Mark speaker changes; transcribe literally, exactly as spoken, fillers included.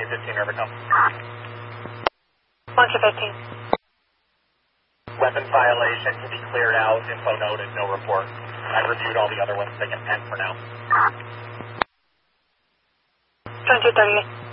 Speaker 1: fifteen, River come.
Speaker 2: one two fifteen.
Speaker 1: Weapons violation to be cleared out. Info noted, no report. I've reviewed all the other ones. They can pen for now.
Speaker 2: twenty-two thirty-eight.